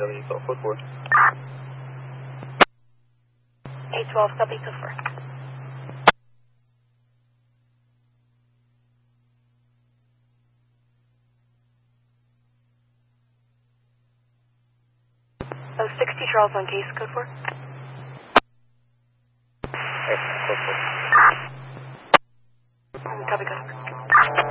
W, call code 4. 812, copy, code 4. Oh, 60 Charles on case, code 4. Code 4. Copy, code 4.